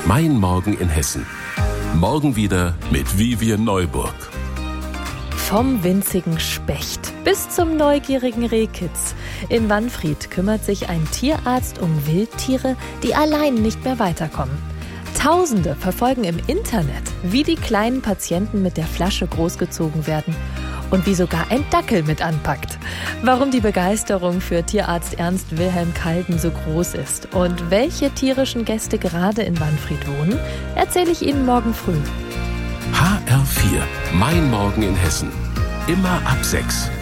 Mein Morgen in Hessen. Morgen wieder mit Vivian Neuburg. Vom winzigen Specht bis zum neugierigen Rehkitz. In Wanfried kümmert sich ein Tierarzt um Wildtiere, die allein nicht mehr weiterkommen. Tausende verfolgen im Internet, wie die kleinen Patienten mit der Flasche großgezogen werden und wie sogar ein Dackel mit anpackt. Warum die Begeisterung für Tierarzt Ernst Wilhelm Kalden so groß ist und welche tierischen Gäste gerade in Wanfried wohnen, erzähle ich Ihnen morgen früh. HR4, Mein Morgen in Hessen. Immer ab 6.